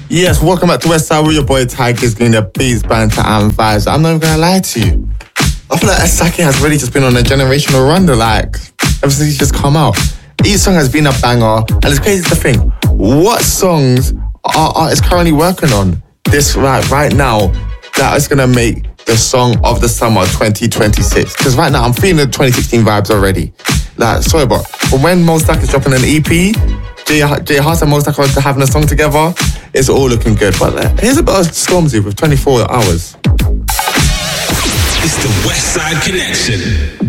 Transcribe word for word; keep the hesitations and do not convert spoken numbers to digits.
Yes, welcome back to Westside with your boy Tigers doing the beats, banter and vibes. I'm not even gonna lie to you. I feel like Asake has really just been on a generational run. Like, ever since he's just come out. Each song has been a banger, and it's crazy to think, what songs are artists currently working on this right, right now that is gonna make the song of the summer twenty twenty-six? Because right now I'm feeling the twenty sixteen vibes already. Like, sorry, but but when Mo Stack is dropping an E P, Jay, Jay Hart and Mo Stack are having a song together, it's all looking good. But uh, here's a bit of Stormzy with twenty-four hours. It's the Westside Connection.